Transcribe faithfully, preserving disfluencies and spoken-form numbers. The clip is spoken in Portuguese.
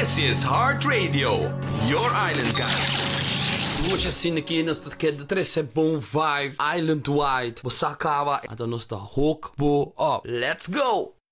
This is Heart Radio, your island guide. Hoje assim aqui nós queremos trazer bom vibe, island wide. Você acaba, então nós está hook, bo, up. Let's go!